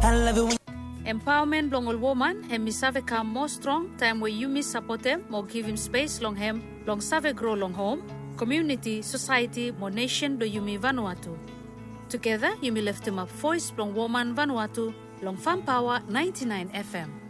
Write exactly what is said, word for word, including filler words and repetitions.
I love it when Empowerment long old woman and me save come more strong time where you miss support him more give him space long him long save grow long home community society more nation do you me Vanuatu. Together you me lift him up voice long woman Vanuatu long Farm Power ninety-nine F M.